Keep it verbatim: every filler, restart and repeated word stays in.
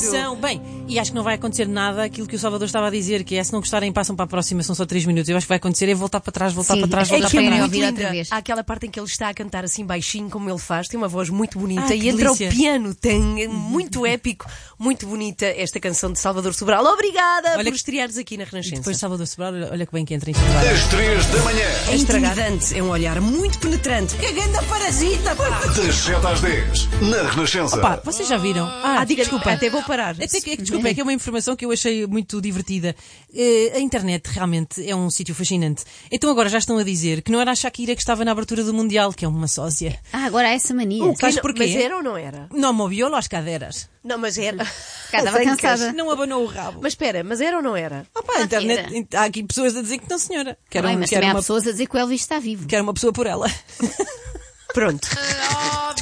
atenção. Bem, e acho que não vai acontecer nada aquilo que o Salvador estava a dizer, que é se não gostarem passam para a próxima, são só três minutos. Eu acho que vai acontecer é voltar para trás, voltar Sim, para trás, é voltar que para é trás. muito Muito outra linda. vez. Há aquela parte em que ele está a cantar assim baixinho, como ele faz, tem uma voz muito bonita Ah, e que entra delícia. o piano, tem muito épico, muito bonita esta canção de Salvador Sobral. Obrigada Olha por que- estreares aqui na Renascença. Depois Salvador Sobral, olha, olha que bem que entra em cima. Das três da manhã, É intimidante, é um olhar muito penetrante. Que grande parasita, pá! das sete às dez, na Renascença. Pá, vocês já viram? Ah, Ah, diga, desculpa. até vou parar. Até que, desculpa, é que é uma informação que eu achei muito divertida. Eh, a internet realmente é um sítio fascinante. Então agora já estão a dizer que não era a Shakira que estava na abertura do Mundial, que é uma sósia. Ah, agora há essa mania. O quê? Sabes Não, porquê? Mas era ou não era? Não moviou as cadeiras. Não, mas era. Cá estava Sem cansada. queixa. Não abanou o rabo. Mas espera, mas era ou não era? Ah, pá, a internet, há aqui pessoas a dizer que não, senhora. Que era, Bem, um- mas que era também há uma, pessoas a dizer que o Elvis está vivo. Oh. que era uma pessoa por ela. Pronto.